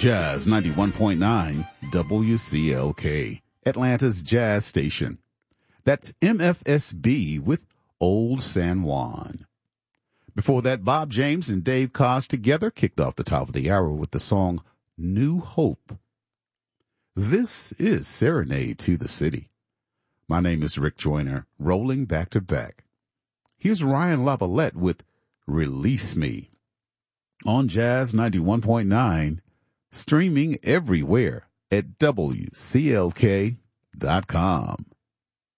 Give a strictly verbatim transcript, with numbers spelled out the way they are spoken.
Jazz ninety-one point nine W C L K, Atlanta's jazz station. That's M F S B with Old San Juan. Before that, Bob James and Dave Koz together kicked off the top of the hour with the song New Hope. This is Serenade to the City. My name is Rick Joyner, rolling back to back. Here's Ryan Lavalette with Release Me on Jazz ninety-one point nine, streaming everywhere at W C L K dot com.